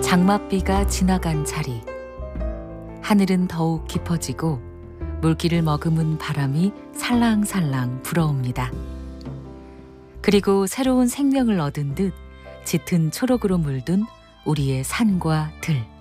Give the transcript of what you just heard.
장맛비가 지나간 자리, 하늘은 더욱 깊어지고 물기를 머금은 바람이 살랑살랑 불어옵니다. 그리고 새로운 생명을 얻은 듯 짙은 초록으로 물든 우리의 산과 들.